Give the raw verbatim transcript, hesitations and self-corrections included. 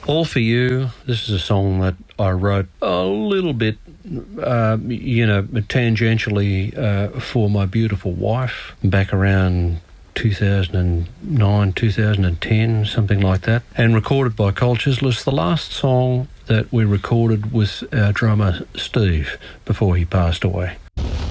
All For You. This is a song that I wrote a little bit, uh, you know, tangentially uh, for my beautiful wife back around two thousand nine, two thousand ten, something like that, and recorded by Cold Chiselists. The last song that we recorded with our drummer Steve before he passed away.